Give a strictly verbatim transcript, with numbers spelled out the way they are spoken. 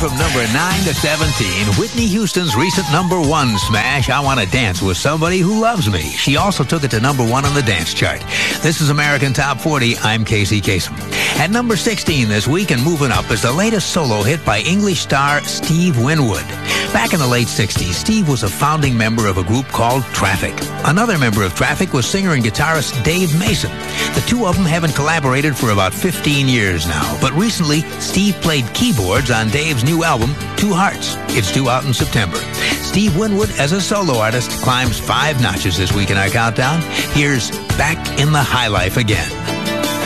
from number nine to seventeen, Whitney Houston's recent number one smash, I Want to Dance with Somebody Who Loves Me. She also took it to number one on the dance chart. This is American Top forty. I'm Casey Kasem. At number sixteen this week and moving up is the latest solo hit by English star Steve Winwood. Back in the late sixties, Steve was a founding member of a group called Traffic. Another member of Traffic was singer and guitarist Dave Mason. The two of them haven't collaborated for about fifteen years now, but recently Steve played keyboards on Dave's new album, Two Hearts. It's due out in September. Steve Winwood, as a solo artist, climbs five notches this week in our countdown. Here's Back in the High Life Again.